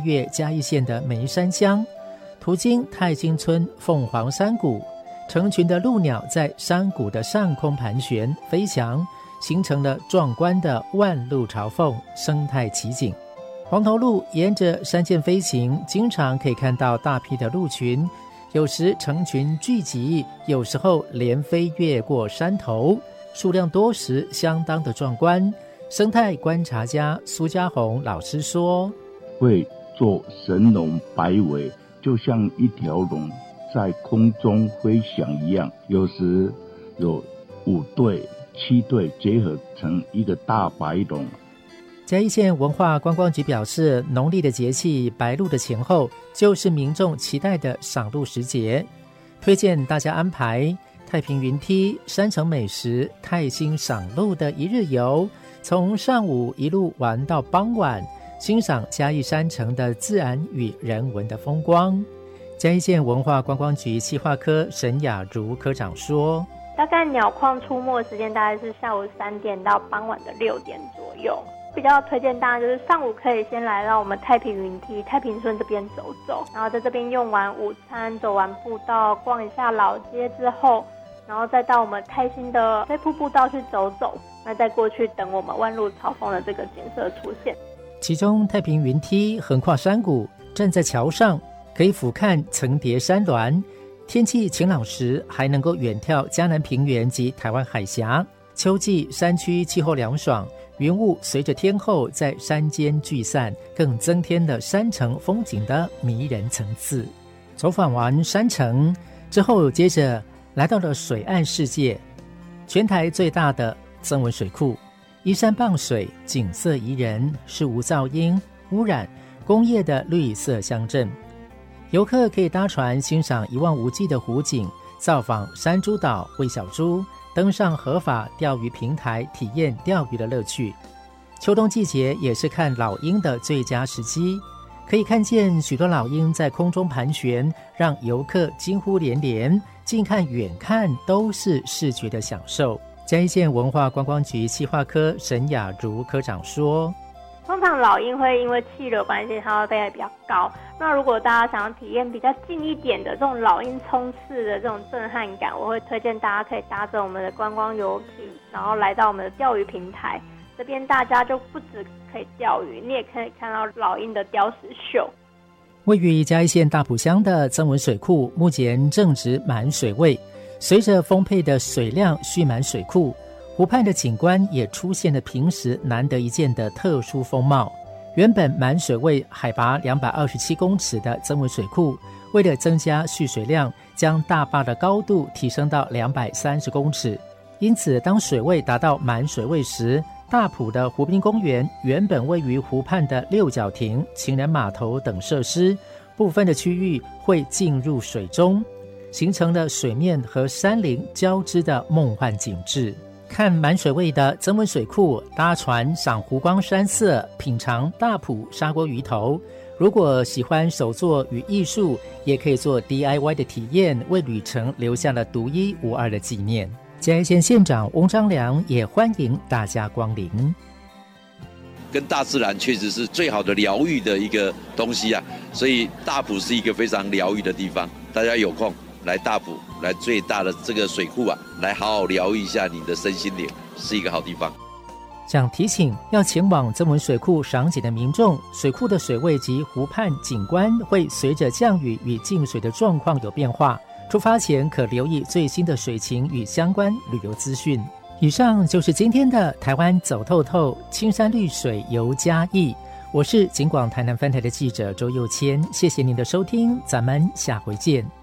越嘉义县的梅山乡，途经太清村凤凰山谷，成群的鹭鸟在山谷的上空盘旋飞翔，形成了壮观的万鹭朝凤生态奇景。黄头鹭沿着山涧飞行，经常可以看到大批的鹭群，有时成群聚集，有时候连飞越过山头，数量多时相当的壮观。生态观察家苏家宏老师说， 会做神龙摆尾，就像一条龙在空中飞翔一样，有时有5对7对结合成一个大白龙。 嘉义县文化观光局表示，农历的节气白露的前后，就是民众期待的赏鹿时节，推荐大家安排太平云梯、山城美食、泰兴赏鹿的一日游，从上午一路玩到傍晚，欣赏嘉义山城的自然与人文的风光。嘉义县文化观光局企划科沈雅茹科长说， 大概鸟况出没的时间大概是下午3点到傍晚的6点左右。比较推荐大家就是上午可以先来到我们太平云梯、太平村这边走走，然后在这边用完午餐、走完步道、逛一下老街之后，然后再到我们泰兴的飞瀑步道去走走，那再过去等我们万鹭朝凤的这个景色出现。 其中太平云梯横跨山谷，站在桥上可以俯瞰层叠山峦，天气晴朗时还能够远眺嘉南平原及台湾海峡。秋季山区气候凉爽，云雾随着天候在山间聚散，更增添了山城风景的迷人层次。走访完山城之后，接着来到了水岸世界，全台最大的曾文水库，依山傍水，景色宜人，是无噪音、污染、工业的绿色乡镇。游客可以搭船欣赏一望无际的湖景，造访山猪岛、喂小猪，登上合法钓鱼平台，体验钓鱼的乐趣。秋冬季节也是看老鹰的最佳时机，可以看见许多老鹰在空中盘旋，让游客惊呼连连，近看远看都是视觉的享受。嘉义县文化观光局企划科沈雅茹科长说， 通常老鹰会因为气流关系，它会飞得比较高。那如果大家想要体验比较近一点的这种老鹰冲刺的这种震撼感，我会推荐大家可以搭着我们的观光游艇，然后来到我们的钓鱼平台。这边大家就不只可以钓鱼，你也可以看到老鹰的雕石秀。 位于嘉义县大埔乡的曾文水库，目前正值满水位，随着丰沛的水量蓄满水库，湖畔的景观也出现了平时难得一见的特殊风貌。原本满水位海拔227公尺的曾文水库，为了增加蓄水量，将大坝的高度提升到230公尺。因此，当水位达到满水位时，大埔的湖滨公园原本位于湖畔的六角亭、情人码头等设施，部分的区域会进入水中，形成了水面和山林交织的梦幻景致。看满水位的曾文水库，搭船赏湖光山色，品尝大埔砂锅鱼头。如果喜欢手作与艺术，也可以做 DIY 的体验，为旅程留下了独一无二的纪念。嘉义县县长翁章良也欢迎大家光临。 跟大自然确实是最好的疗愈的一个东西啊，所以大埔是一个非常疗愈的地方。大家有空来大埔，来最大的这个水库啊，来好好疗愈一下你的身心灵，是一个好地方。 想提醒要前往曾文水库赏景的民众，水库的水位及湖畔景观会随着降雨与进水的状况有变化，出发前可留意最新的水情与相关旅游资讯。以上就是今天的台湾走透透青山绿水游嘉义，我是警广台南分台的记者周佑谦，谢谢您的收听，咱们下回见。